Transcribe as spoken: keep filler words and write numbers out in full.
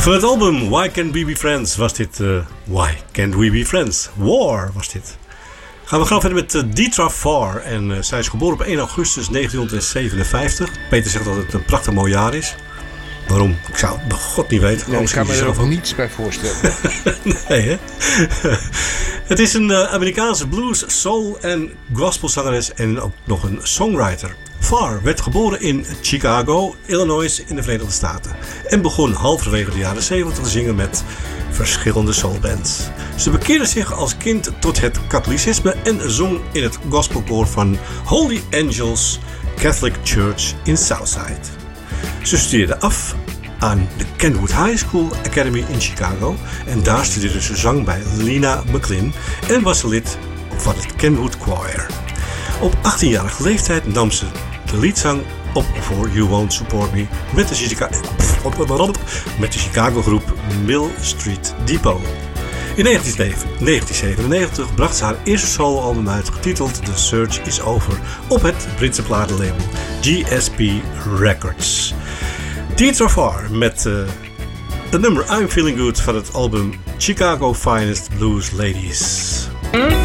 Van het album Why Can't We Be Friends was dit uh, Why Can't We Be Friends? War was dit. Gaan we gauw verder met uh, Deetra Farr. En uh, zij is geboren op één augustus negentien zevenenvijftig. Peter zegt dat het een prachtig mooi jaar is. Waarom? Ik zou het bij God niet weten. Nee, ik kan me er ook niets bij voorstellen. Nee, hè? Het is een uh, Amerikaanse blues, soul en gospelzangeres en ook nog een songwriter. Farr werd geboren in Chicago, Illinois in de Verenigde Staten. En begon halverwege de jaren zeventig te zingen met verschillende soulbands. Ze bekeerde zich als kind tot het katholicisme en zong in het gospelkoor van Holy Angels Catholic Church in Southside. Ze studeerde af aan de Kenwood High School Academy in Chicago. En daar studeerde ze zang bij Lena McLin en was ze lid van het Kenwood Choir. Op achttienjarige leeftijd nam ze de liedzang op voor You Won't Support Me met de, Chica- met de Chicago groep Mill Street Depot. In negentien zevenennegentig bracht ze haar eerste soloalbum uit, getiteld The Search Is Over, op het Britse platenlabel G S P Records. Deetra Farr met uh, het nummer I'm Feeling Good van het album Chicago Finest Blues Ladies.